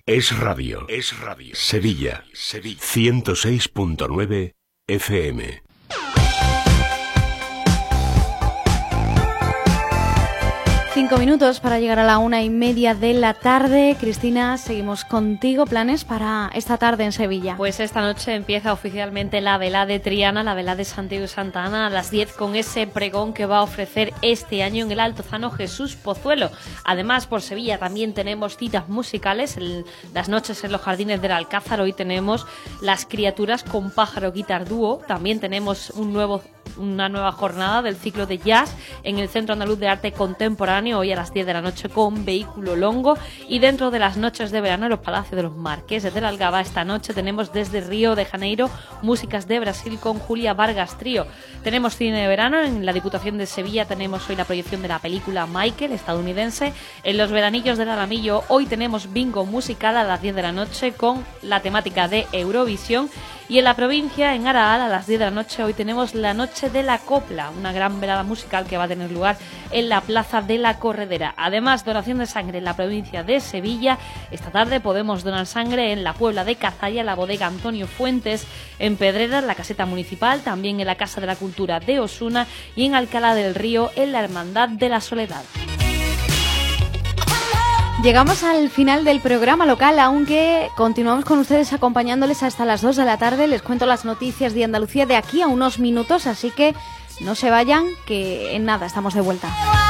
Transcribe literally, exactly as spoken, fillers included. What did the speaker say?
Es radio. Es radio. Sevilla. Sevilla. ciento seis punto nueve F M. Cinco minutos para llegar a la una y media de la tarde. Cristina, seguimos contigo. ¿Planes para esta tarde en Sevilla? Pues esta noche empieza oficialmente la velada de Triana, la velada de Santiago y Santa Ana a las diez, con ese pregón que va a ofrecer este año en el Altozano Jesús Pozuelo. Además, por Sevilla también tenemos citas musicales, el, las noches en los jardines del Alcázar. Hoy tenemos Las Criaturas con Pájaro Guitar Dúo. También tenemos un nuevo una nueva jornada del ciclo de jazz en el Centro Andaluz de Arte Contemporáneo, hoy a las diez de la noche con Vehículo Longo. Y dentro de las noches de verano en los Palacios de los Marqueses de la Algaba, esta noche tenemos desde Río de Janeiro músicas de Brasil con Julia Vargas Trío. Tenemos cine de verano en la Diputación de Sevilla, tenemos hoy la proyección de la película Michael, estadounidense. En los veranillos del Alamillo hoy tenemos bingo musical a las diez de la noche con la temática de Eurovisión. Y en la provincia, en Araal, a las diez de la noche, hoy tenemos la Noche de la Copla, una gran velada musical que va a tener lugar en la Plaza de la Corredera. Además, donación de sangre en la provincia de Sevilla. Esta tarde podemos donar sangre en la Puebla de Cazalla, la bodega Antonio Fuentes, en Pedreras, la caseta municipal, también en la Casa de la Cultura de Osuna y en Alcalá del Río, en la Hermandad de la Soledad. Llegamos al final del programa local, aunque continuamos con ustedes acompañándoles hasta las dos de la tarde. Les cuento las noticias de Andalucía de aquí a unos minutos, así que no se vayan, que en nada estamos de vuelta.